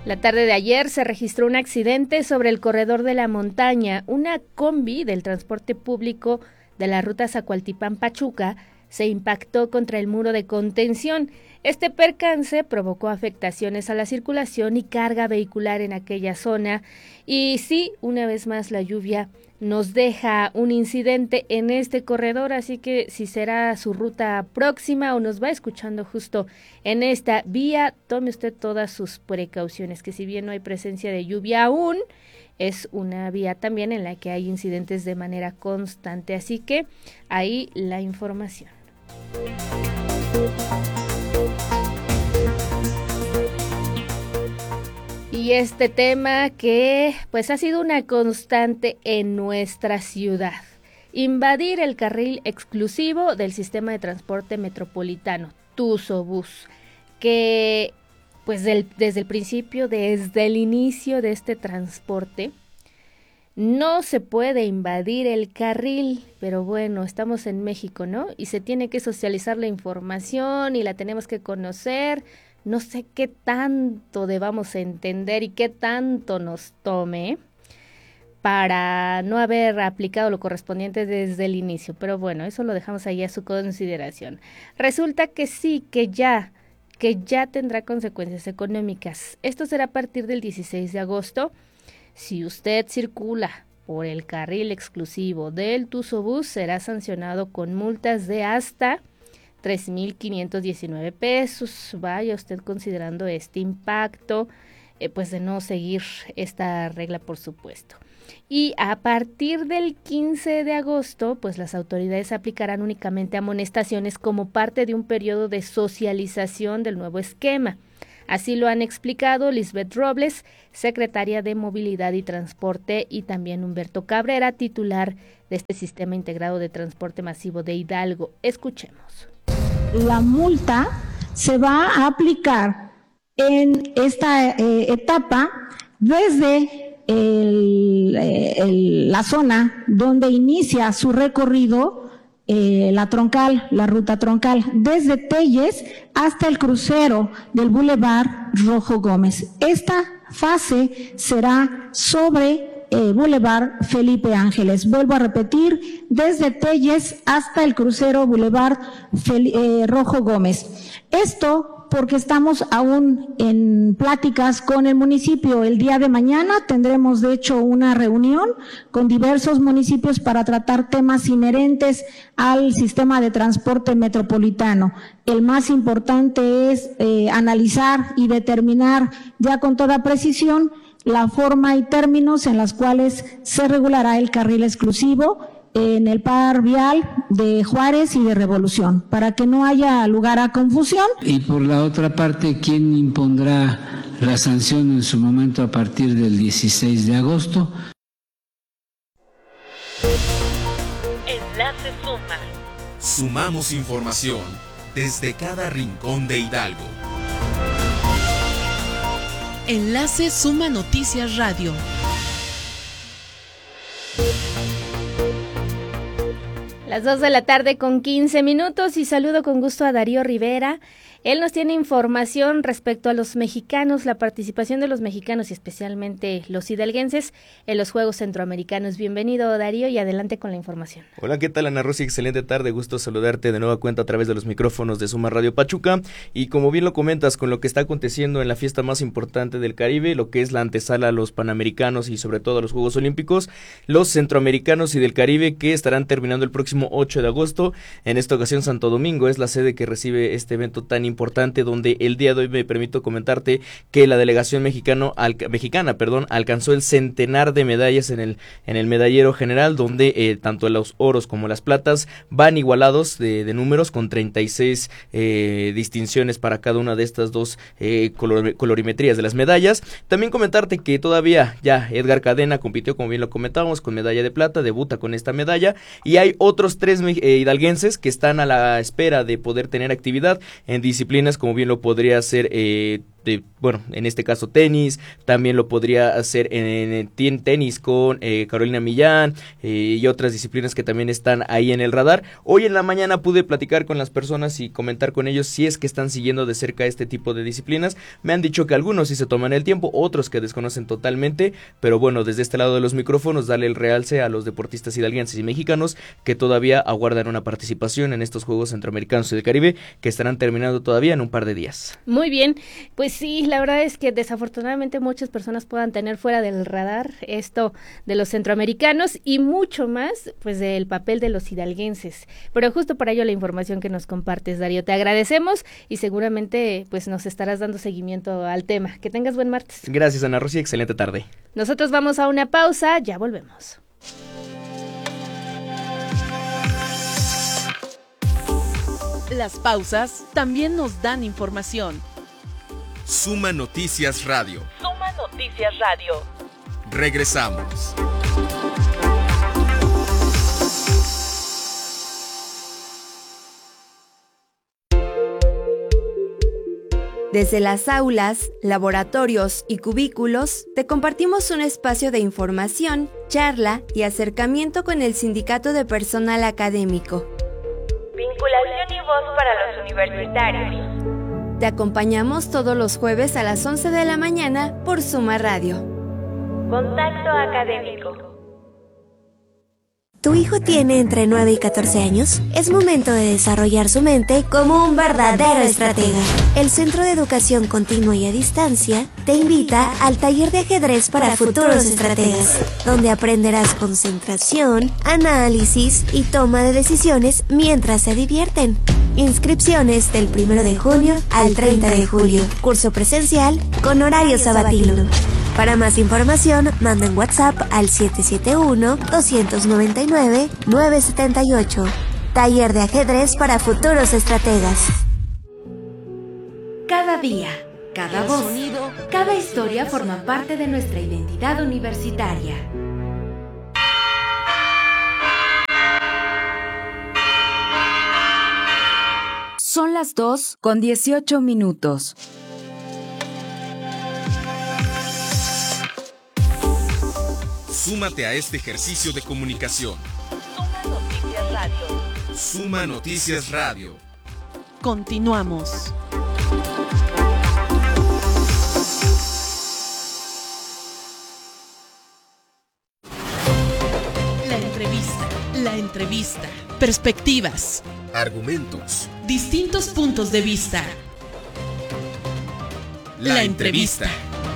La tarde de ayer se registró un accidente sobre el corredor de la montaña. Una combi del transporte público de la ruta Zacualtipán-Pachuca se impactó contra el muro de contención. Este percance provocó afectaciones a la circulación y carga vehicular en aquella zona. Y sí, una vez más la lluvia nos deja un incidente en este corredor, así que si será su ruta próxima o nos va escuchando justo en esta vía, tome usted todas sus precauciones, que si bien no hay presencia de lluvia aún, es una vía también en la que hay incidentes de manera constante, así que ahí la información. Y este tema que pues ha sido una constante en nuestra ciudad, invadir el carril exclusivo del sistema de transporte metropolitano, Tuzobús, que pues desde el principio, desde el inicio de este transporte, no se puede invadir el carril, pero bueno, estamos en México, ¿no? Y se tiene que socializar la información y la tenemos que conocer. No sé qué tanto debamos entender y qué tanto nos tome para no haber aplicado lo correspondiente desde el inicio. Pero bueno, eso lo dejamos ahí a su consideración. Resulta que sí, que ya tendrá consecuencias económicas. Esto será a partir del 16 de agosto. Si usted circula por el carril exclusivo del Tuzobús, será sancionado con multas de hasta 3,519 pesos. Vaya usted considerando este impacto, pues de no seguir esta regla, por supuesto. Y a partir del 15 de agosto, pues las autoridades aplicarán únicamente amonestaciones como parte de un periodo de socialización del nuevo esquema. Así lo han explicado Lisbeth Robles, secretaria de Movilidad y Transporte, y también Humberto Cabrera, titular de este Sistema Integrado de Transporte Masivo de Hidalgo. Escuchemos. La multa se va a aplicar en esta etapa desde la zona donde inicia su recorrido la troncal, la ruta troncal, desde Telles hasta el crucero del Boulevard Rojo Gómez. Esta fase será sobre Boulevard Felipe Ángeles. Vuelvo a repetir, desde Telles hasta el crucero Boulevard Rojo Gómez. Esto porque estamos aún en pláticas con el municipio. El día de mañana tendremos, de hecho, una reunión con diversos municipios para tratar temas inherentes al sistema de transporte metropolitano. El más importante es analizar y determinar ya con toda precisión la forma y términos en las cuales se regulará el carril exclusivo en el par vial de Juárez y de Revolución, para que no haya lugar a confusión. Y por la otra parte, ¿quién impondrá la sanción en su momento a partir del 16 de agosto? Enlace Suma. Sumamos información desde cada rincón de Hidalgo. Enlace Suma Noticias Radio. Las 2 de la tarde con 15 minutos y saludo con gusto a Darío Rivera. Él nos tiene información respecto a los mexicanos, la participación de los mexicanos y especialmente los hidalguenses en los Juegos Centroamericanos. Bienvenido, Darío, y adelante con la información. Hola, ¿qué tal, Ana Rosy? Excelente tarde, gusto saludarte de nueva cuenta a través de los micrófonos de Suma Radio Pachuca. Y como bien lo comentas, con lo que está aconteciendo en la fiesta más importante del Caribe, lo que es la antesala a los Panamericanos y sobre todo a los Juegos Olímpicos, los centroamericanos y del Caribe que estarán terminando el próximo 8 de agosto. En esta ocasión, Santo Domingo es la sede que recibe este evento tan importante, donde el día de hoy me permito comentarte que la delegación mexicana alcanzó el centenar de medallas en el medallero general, donde tanto los oros como las platas van igualados de números, con 36 distinciones para cada una de estas dos colorimetrías de las medallas. También comentarte que todavía ya Edgar Cadena compitió, como bien lo comentábamos, con medalla de plata, debuta con esta medalla, y hay otros 3 hidalguenses que están a la espera de poder tener actividad en disciplinas como bien lo podría ser en este caso tenis, también lo podría hacer en tenis con Carolina Millán y otras disciplinas que también están ahí en el radar. Hoy en la mañana pude platicar con las personas y comentar con ellos si es que están siguiendo de cerca este tipo de disciplinas. Me han dicho que algunos sí se toman el tiempo, otros que desconocen totalmente, pero bueno, desde este lado de los micrófonos, darle el realce a los deportistas hidalguenses y mexicanos que todavía aguardan una participación en estos Juegos Centroamericanos y del Caribe, que estarán terminando todavía en un par de días. Muy bien, pues sí, la verdad es que desafortunadamente muchas personas puedan tener fuera del radar esto de los centroamericanos y mucho más, pues del papel de los hidalguenses, pero justo para ello la información que nos compartes, Darío, te agradecemos y seguramente pues nos estarás dando seguimiento al tema. Que tengas buen martes. Gracias, Ana Rosy, excelente tarde. Nosotros vamos a una pausa, ya volvemos. Las pausas también nos dan información. Suma Noticias Radio. Suma Noticias Radio. Regresamos. Desde las aulas, laboratorios y cubículos, te compartimos un espacio de información, charla y acercamiento con el Sindicato de Personal Académico. Vinculación y voz para los universitarios. Te acompañamos todos los jueves a las 11 de la mañana por Suma Radio. Contacto académico. ¿Tu hijo tiene entre 9 y 14 años? Es momento de desarrollar su mente como un verdadero estratega. El Centro de Educación Continua y a Distancia te invita al taller de ajedrez para futuros estrategas, donde aprenderás concentración, análisis y toma de decisiones mientras se divierten. Inscripciones del 1 de junio al 30 de julio. Curso presencial con horario sabatino. Para más información, manda en WhatsApp al 771-299-978. Taller de ajedrez para futuros estrategas. Cada día, cada voz, cada historia forma parte de nuestra identidad universitaria. Son las 2:18. Súmate a este ejercicio de comunicación. Suma Noticias Radio. Suma Noticias Radio. Continuamos. La entrevista. Perspectivas. Argumentos. Distintos puntos de vista. La entrevista.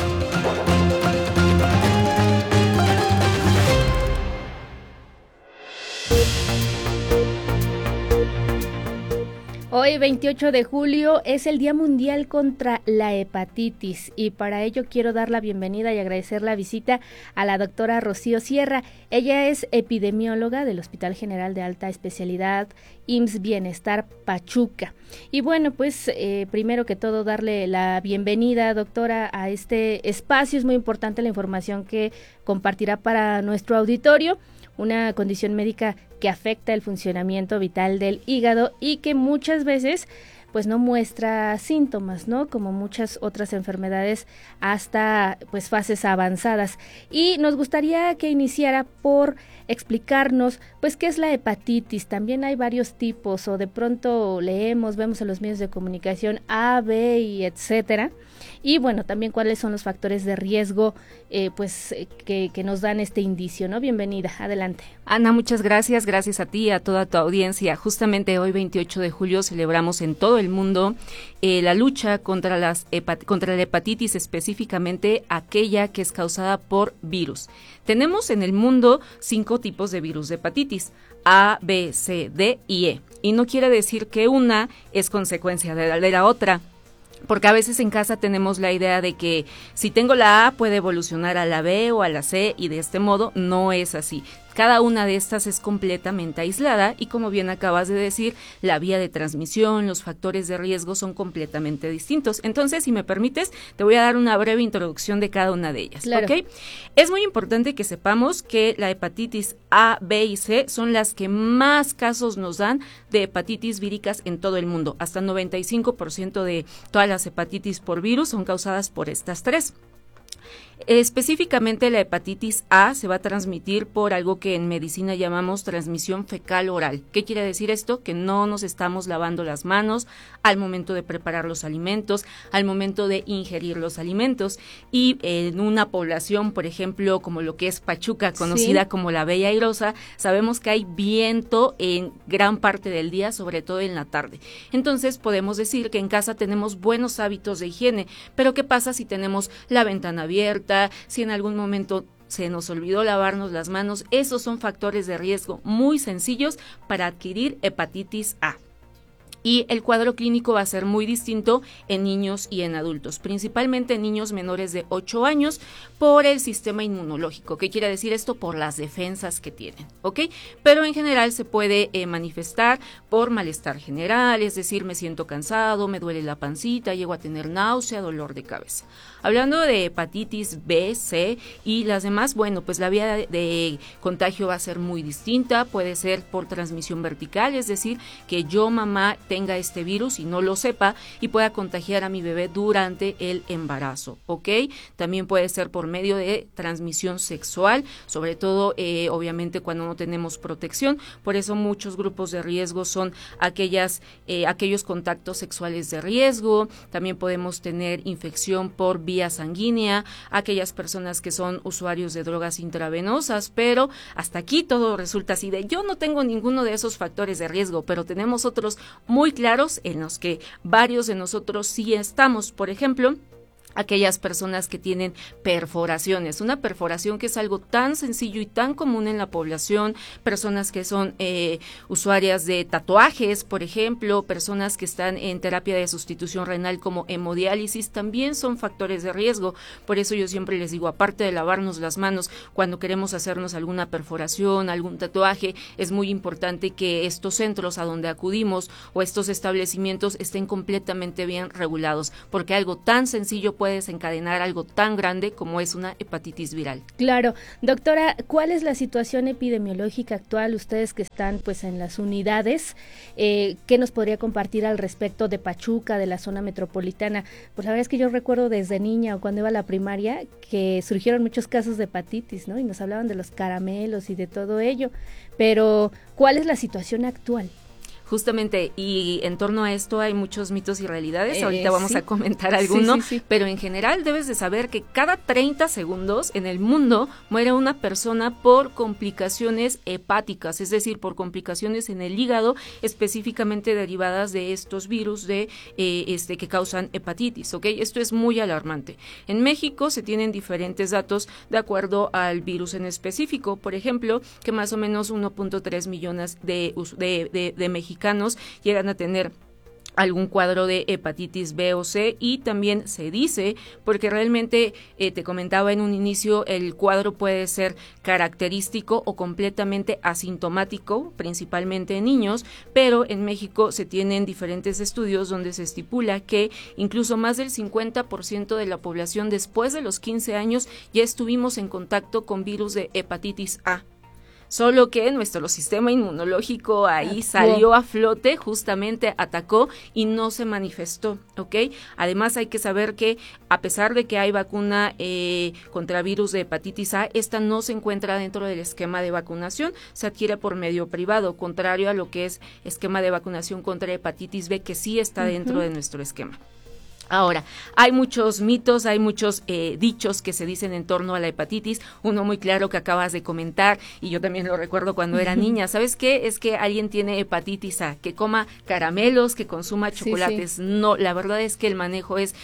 Hoy, 28 de julio, es el Día Mundial contra la Hepatitis y para ello quiero dar la bienvenida y agradecer la visita a la doctora Rocío Sierra. Ella es epidemióloga del Hospital General de Alta Especialidad IMSS Bienestar Pachuca. Y bueno, pues primero que todo darle la bienvenida, doctora, a este espacio. Es muy importante la información que compartirá para nuestro auditorio. Una condición médica que afecta el funcionamiento vital del hígado y que muchas veces pues no muestra síntomas, ¿no? Como muchas otras enfermedades hasta pues fases avanzadas. Y nos gustaría que iniciara por explicarnos pues qué es la hepatitis. También hay varios tipos o de pronto vemos en los medios de comunicación A, B y etcétera. Y bueno, también cuáles son los factores de riesgo que nos dan este indicio, ¿no? Bienvenida, adelante. Ana, muchas gracias a ti y a toda tu audiencia. Justamente hoy 28 de julio celebramos en todo el mundo la lucha contra la hepatitis, específicamente aquella que es causada por virus. Tenemos en el mundo 5 tipos de virus de hepatitis: A, B, C, D y E. Y no quiere decir que una es consecuencia de la otra. Porque a veces en casa tenemos la idea de que si tengo la A puede evolucionar a la B o a la C y de este modo no es así. Cada una de estas es completamente aislada y, como bien acabas de decir, la vía de transmisión, los factores de riesgo son completamente distintos. Entonces, si me permites, te voy a dar una breve introducción de cada una de ellas. Claro. ¿Okay? Es muy importante que sepamos que la hepatitis A, B y C son las que más casos nos dan de hepatitis víricas en todo el mundo. Hasta 95% de todas las hepatitis por virus son causadas por estas tres. Específicamente la hepatitis A se va a transmitir por algo que en medicina llamamos transmisión fecal oral. ¿Qué quiere decir esto? Que no nos estamos lavando las manos al momento de preparar los alimentos, al momento de ingerir los alimentos, y en una población, por ejemplo, como lo que es Pachuca, conocida como la Bella Airosa, sabemos que hay viento en gran parte del día, sobre todo en la tarde. Entonces podemos decir que en casa tenemos buenos hábitos de higiene, pero ¿qué pasa si tenemos la ventana abierta? Si en algún momento se nos olvidó lavarnos las manos, esos son factores de riesgo muy sencillos para adquirir hepatitis A. Y el cuadro clínico va a ser muy distinto en niños y en adultos, principalmente en niños menores de 8 años por el sistema inmunológico. ¿Qué quiere decir esto? Por las defensas que tienen, ¿ok? Pero en general se puede manifestar por malestar general, es decir, me siento cansado, me duele la pancita, llego a tener náusea, dolor de cabeza. Hablando de hepatitis B, C y las demás, bueno, pues la vía de contagio va a ser muy distinta, puede ser por transmisión vertical, es decir, que yo, mamá, tenga este virus y no lo sepa y pueda contagiar a mi bebé durante el embarazo, ¿ok? También puede ser por medio de transmisión sexual, sobre todo obviamente cuando no tenemos protección, por eso muchos grupos de riesgo son aquellos contactos sexuales de riesgo. También podemos tener infección por vía sanguínea, aquellas personas que son usuarios de drogas intravenosas, pero hasta aquí todo resulta así de yo no tengo ninguno de esos factores de riesgo, pero tenemos otros muy claros en los que varios de nosotros sí estamos. Por ejemplo, aquellas personas que tienen perforaciones, una perforación que es algo tan sencillo y tan común en la población, personas que son usuarias de tatuajes, por ejemplo, personas que están en terapia de sustitución renal como hemodiálisis, también son factores de riesgo. Por eso yo siempre les digo, aparte de lavarnos las manos cuando queremos hacernos alguna perforación, algún tatuaje, es muy importante que estos centros a donde acudimos o estos establecimientos estén completamente bien regulados, porque algo tan sencillo puede desencadenar algo tan grande como es una hepatitis viral. Claro. Doctora, ¿cuál es la situación epidemiológica actual? Ustedes que están pues en las unidades, ¿qué nos podría compartir al respecto de Pachuca, de la zona metropolitana? Pues la verdad es que yo recuerdo desde niña o cuando iba a la primaria que surgieron muchos casos de hepatitis, ¿no? Y nos hablaban de los caramelos y de todo ello, pero ¿cuál es la situación actual? Justamente, y en torno a esto hay muchos mitos y realidades, ahorita vamos a comentar alguno, pero en general debes de saber que cada 30 segundos en el mundo muere una persona por complicaciones hepáticas, es decir, por complicaciones en el hígado, específicamente derivadas de estos virus que causan hepatitis, ¿ok? Esto es muy alarmante. En México se tienen diferentes datos de acuerdo al virus en específico, por ejemplo, que más o menos 1.3 millones de mexicanos llegan a tener algún cuadro de hepatitis B o C, y también se dice, porque realmente te comentaba en un inicio, el cuadro puede ser característico o completamente asintomático, principalmente en niños, pero en México se tienen diferentes estudios donde se estipula que incluso más del 50% de la población después de los 15 años ya estuvimos en contacto con virus de hepatitis A. Solo que nuestro sistema inmunológico ahí salió a flote, justamente atacó y no se manifestó, ¿ok? Además hay que saber que a pesar de que hay vacuna contra virus de hepatitis A, esta no se encuentra dentro del esquema de vacunación, se adquiere por medio privado, contrario a lo que es esquema de vacunación contra hepatitis B, que sí está dentro de nuestro esquema. Ahora, hay muchos mitos, hay muchos dichos que se dicen en torno a la hepatitis, uno muy claro que acabas de comentar, y yo también lo recuerdo cuando era niña. ¿Sabes qué? Es que alguien tiene hepatitis A, que coma caramelos, que consuma chocolates. Sí. No, la verdad es que el manejo es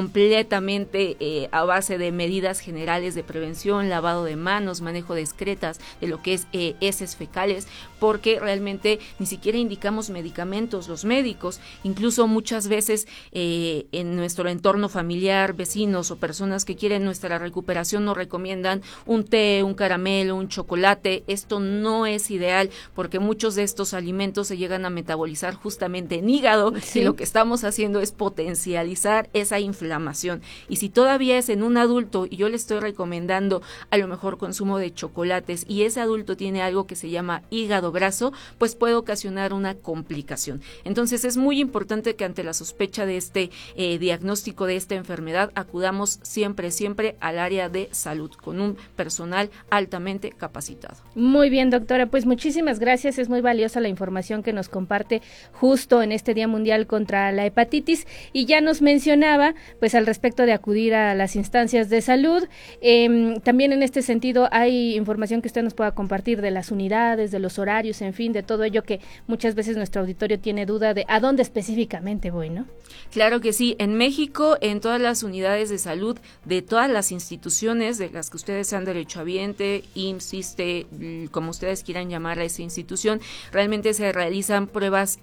completamente a base de medidas generales de prevención, lavado de manos, manejo de excretas, de lo que es heces fecales, porque realmente ni siquiera indicamos medicamentos los médicos, incluso muchas veces en en nuestro entorno familiar, vecinos o personas que quieren nuestra recuperación nos recomiendan un té, un caramelo, un chocolate. Esto no es ideal porque muchos de estos alimentos se llegan a metabolizar justamente en hígado, y lo que estamos haciendo es potencializar esa inflamación. Y si todavía es en un adulto y yo le estoy recomendando a lo mejor consumo de chocolates y ese adulto tiene algo que se llama hígado graso, pues puede ocasionar una complicación. Entonces es muy importante que ante la sospecha de este diagnóstico de esta enfermedad acudamos siempre al área de salud con un personal altamente capacitado. Muy bien, doctora, pues muchísimas gracias, es muy valiosa la información que nos comparte justo en este Día Mundial contra la Hepatitis, y ya nos mencionaba pues al respecto de acudir a las instancias de salud. También en este sentido hay información que usted nos pueda compartir de las unidades, de los horarios, en fin, de todo ello que muchas veces nuestro auditorio tiene duda de a dónde específicamente voy, ¿no? Claro que sí, en México, en todas las unidades de salud de todas las instituciones de las que ustedes sean derechohabiente, IMSS, ISSSTE, como ustedes quieran llamar a esa institución, realmente se realizan pruebas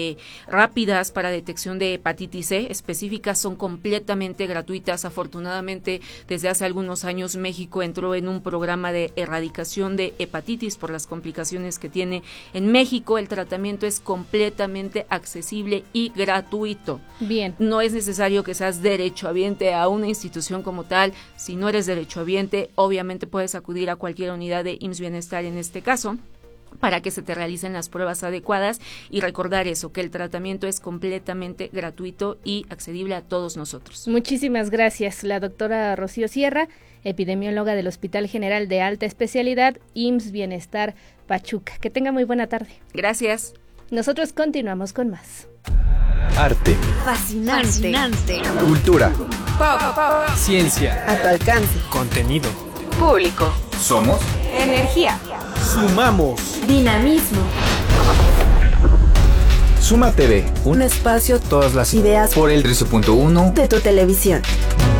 rápidas para detección de hepatitis C, específicas, son completamente gratuitas. Afortunadamente, desde hace algunos años México entró en un programa de erradicación de hepatitis por las complicaciones que tiene en México. El tratamiento es completamente accesible y gratuito. Bien. No es necesario que seas derechohabiente a una institución como tal. Si no eres derechohabiente, obviamente puedes acudir a cualquier unidad de IMSS Bienestar en este caso, para que se te realicen las pruebas adecuadas, y recordar eso, que el tratamiento es completamente gratuito y accesible a todos nosotros. Muchísimas gracias, la doctora Rocío Sierra, epidemióloga del Hospital General de Alta Especialidad, IMSS Bienestar Pachuca. Que tenga muy buena tarde. Gracias. Nosotros continuamos con más. Arte. Fascinante. Cultura. Pop. Ciencia. A tu alcance. Contenido. Público. Somos Energía. Sumamos. Dinamismo. Suma TV. Un espacio, todas las ideas por el 13.1 de tu televisión.